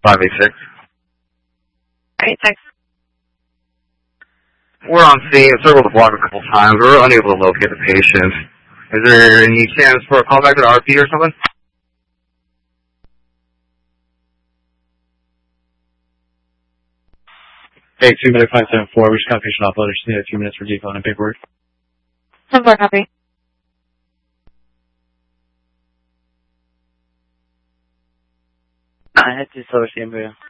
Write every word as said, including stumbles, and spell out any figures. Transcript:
five eight six. Alright, thanks. We're on scene, circled the block a couple times. We were unable to locate the patient. Is there any chance for a callback to the R P or something? Hey, two minute five seven four. We just got patient offloaded. Just need a few minutes for decon and paperwork. ten four, copy. I had to source the embryo.